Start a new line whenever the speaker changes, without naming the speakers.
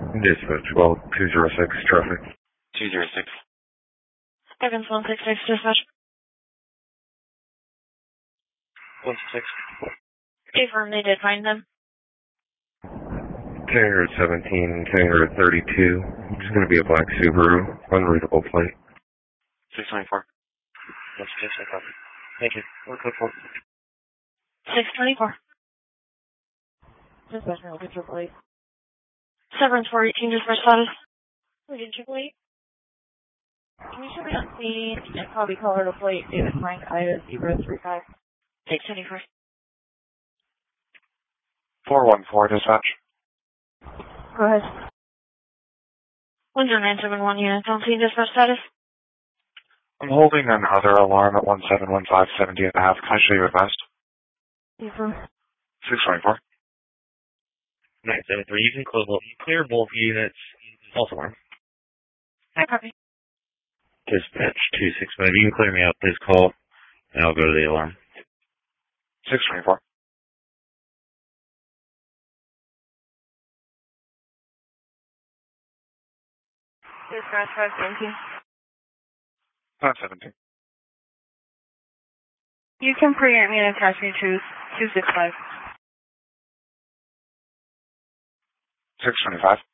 Dispatch, well, 206 traffic.
206.
Evans 166 dispatch.
166.
Affirm, they did find them.
Tanger 17, Tanger 32. It's going to be a black Subaru, unreadable plate.
624. 166, I copy. Thank you. What code for?
624.
Dispatch, now, get your plate.
Severance 418 dispatch status.
We get your plate. Can you show me that scene and probably color the plate is Frank Ida 035?
624.
414 dispatch.
Go ahead.
10971 units on scene dispatch status.
I'm holding another alarm at 1715 70 and a half. Can I show you advised?
Affirm.
624.
973, you can clear both units. False alarm.
I copy.
Dispatch 265, you can clear me out, please call, and I'll go to the alarm.
624.
Dispatch 517.
517.
You can preempt me and attach me to 265.
625.